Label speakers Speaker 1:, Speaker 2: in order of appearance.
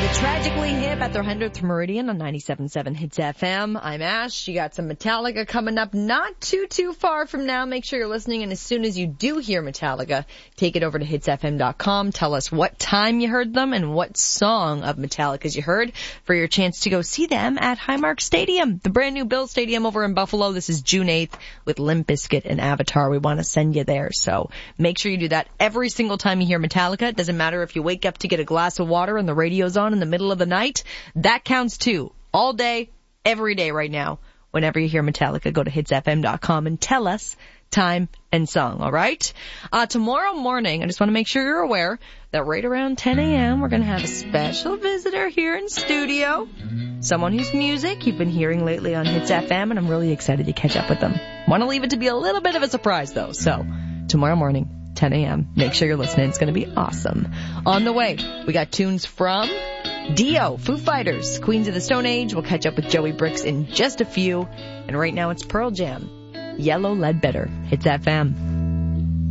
Speaker 1: Tragically Hip at their 100th Meridian on 97.7 Hits FM. I'm Ash. You got some Metallica coming up not too far from now. Make sure you're listening, and as soon as you do hear Metallica, take it over to hitsfm.com. Tell us what time you heard them and what song of Metallica's you heard for your chance to go see them at Highmark Stadium, the brand new Bills Stadium over in Buffalo. This is June 8th with Limp Bizkit and Avatar. We want to send you there, so make sure you do that every single time you hear Metallica. It doesn't matter if you wake up to get a glass of water and the radio's on in the middle of the night. That counts too. All day, every day right now. Whenever you hear Metallica, go to hitsfm.com and tell us time and song, all right? Tomorrow morning, I just want to make sure you're aware that right around 10 a.m., we're going to have a special visitor here in studio. Someone whose music you've been hearing lately on Hits FM, and I'm really excited to catch up with them. Want to leave it to be a little bit of a surprise, though. So, tomorrow morning, 10 a.m., make sure you're listening. It's going to be awesome. On the way, we got tunes from Dio, Foo Fighters, Queens of the Stone Age. We'll catch up with Joey Bricks in just a few. And right now it's Pearl Jam, Yellow Ledbetter. Hits FM.